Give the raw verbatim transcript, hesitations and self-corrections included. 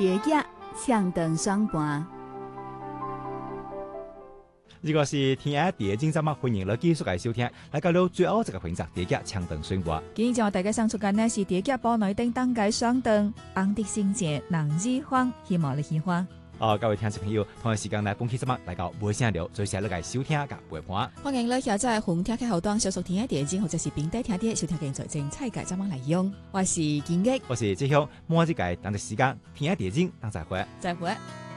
茶叶呛肠双盘。 如果是天下第一精節目，歡迎你繼續嚟收聽。嚟到了最後一個環節，茶葉搶頓宣佈。 今日就大家上出嘅呢是茶葉煲內丁當街雙頓，紅的聖節能日歡，希望你喜歡。 哦，各位聽眾朋友，同一時間呢，本期節目嚟到尾聲了，最先你嚟收聽嘅陪伴。 歡迎你下載紅聽嘅後端，小數天下第一精或者是平底聽啲，收聽嘅財政菜價怎樣嚟用。我是建益， 我是志雄，每一個當隻時間，天下第一精，當再會。 再會。